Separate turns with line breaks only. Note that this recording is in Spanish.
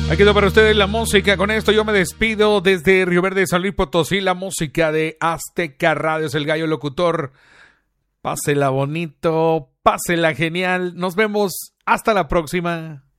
Aquí quedó para ustedes la música. Con esto yo me despido desde Río Verde, San Luis Potosí. La música de Azteca Radio, es el gallo locutor. Pásela bonito, pásela genial. Nos vemos hasta la próxima.